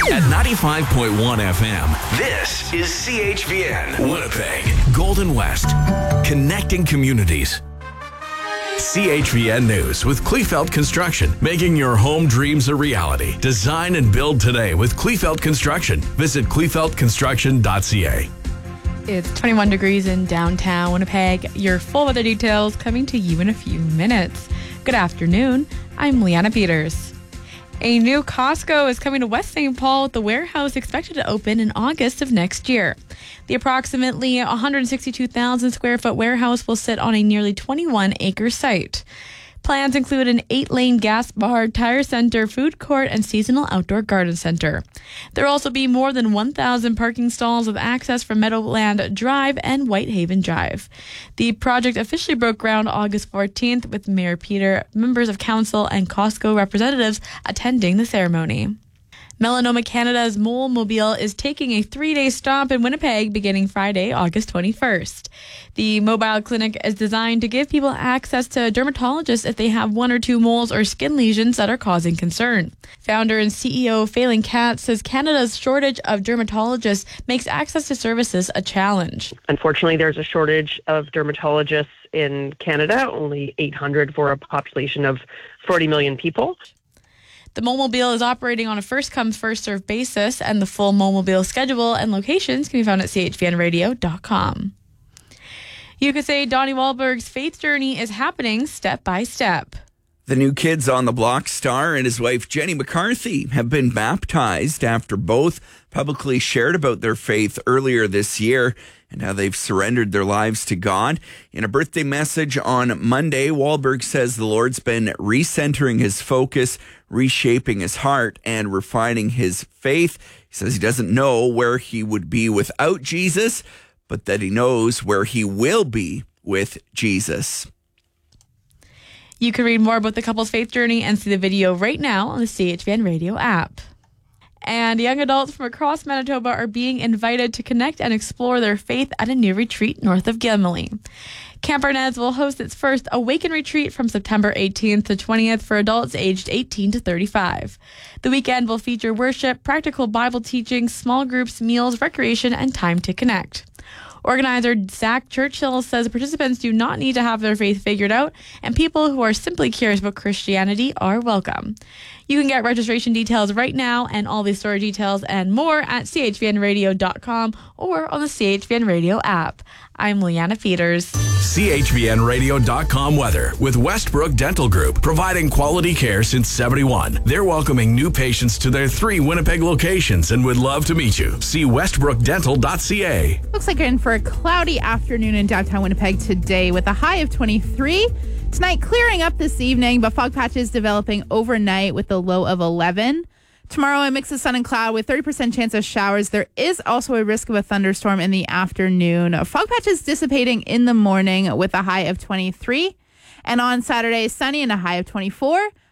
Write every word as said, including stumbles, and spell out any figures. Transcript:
At ninety-five point one F M, this is C H V N, Winnipeg, Golden West, connecting communities. C H V N News with Kleefeld Construction, making your home dreams a reality. Design and build today with Kleefeld Construction. Visit kleefeld construction dot c a. It's twenty-one degrees in downtown Winnipeg. Your full weather details coming to you in a few minutes. Good afternoon. I'm Leanna Peters. A new Costco is coming to West Saint Paul, with the warehouse expected to open in August of next year. The approximately one hundred sixty-two thousand square foot warehouse will sit on a nearly twenty-one acre site. Plans include an eight-lane gas bar, tire center, food court, and seasonal outdoor garden center. There will also be more than one thousand parking stalls with access from Meadowland Drive and Whitehaven Drive. The project officially broke ground August fourteenth, with Mayor Peter, members of council, and Costco representatives attending the ceremony. Melanoma Canada's Mole Mobile is taking a three-day stop in Winnipeg beginning Friday, August twenty-first. The mobile clinic is designed to give people access to dermatologists if they have one or two moles or skin lesions that are causing concern. Founder and C E O Phelan Katz says Canada's shortage of dermatologists makes access to services a challenge. Unfortunately, there's a shortage of dermatologists in Canada, only eight hundred for a population of forty million people. The Momobile is operating on a first-come, first-served basis, and the full Momobile schedule and locations can be found at c h v n radio dot com. You could say Donnie Wahlberg's faith journey is happening step by step. The New Kids on the Block star and his wife Jenny McCarthy have been baptized after both publicly shared about their faith earlier this year and how they've surrendered their lives to God. In a birthday message on Monday, Wahlberg says the Lord's been recentering his focus, reshaping his heart, and refining his faith. He says he doesn't know where he would be without Jesus, but that he knows where he will be with Jesus. You can read more about the couple's faith journey and see the video right now on the C H V N Radio app. And young adults from across Manitoba are being invited to connect and explore their faith at a new retreat north of Gimli. Camp Arnez will host its first Awaken retreat from September eighteenth to twentieth for adults aged eighteen to thirty-five. The weekend will feature worship, practical Bible teaching, small groups, meals, recreation, and time to connect. Organizer Zach Churchill says participants do not need to have their faith figured out, and people who are simply curious about Christianity are welcome. You can get registration details right now and all the story details and more at c h v n radio dot com or on the C H V N Radio app. I'm Leanna Peters. C H V N radio dot com weather with Westbrook Dental Group, providing quality care since seventy-one. They're welcoming new patients to their three Winnipeg locations and would love to meet you. See westbrook dental dot c a. Looks like you're in for a cloudy afternoon in downtown Winnipeg today with a high of twenty-three. Tonight clearing up this evening, but fog patches developing overnight with a low of eleven. Tomorrow, a mix of sun and cloud with thirty percent chance of showers. There is also a risk of a thunderstorm in the afternoon. Fog patches dissipating in the morning with a high of twenty-three. And on Saturday, sunny and a high of twenty-four.